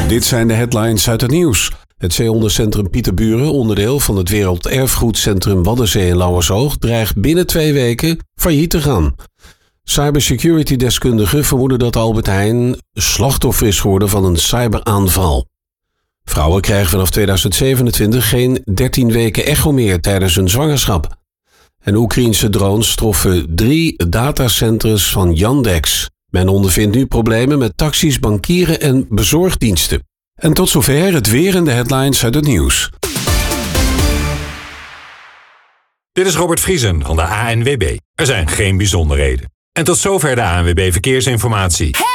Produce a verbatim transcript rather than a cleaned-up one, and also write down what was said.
Dit zijn de headlines uit het nieuws. Het zeehondencentrum Pieterburen, onderdeel van het Werelderfgoedcentrum Waddenzee in Lauwersoog, dreigt binnen twee weken failliet te gaan. Cybersecurity-deskundigen vermoeden dat Albert Heijn slachtoffer is geworden van een cyberaanval. Vrouwen krijgen vanaf tweeduizend zevenentwintig geen dertien weken echo meer tijdens hun zwangerschap. En Oekraïense drones troffen drie datacenters van Yandex. Men ondervindt nu problemen met taxis, bankieren en bezorgdiensten. En tot zover het weer en de headlines uit het nieuws. Dit is Robert Vriesen van de A N W B. Er zijn geen bijzonderheden. En tot zover de A N W B Verkeersinformatie.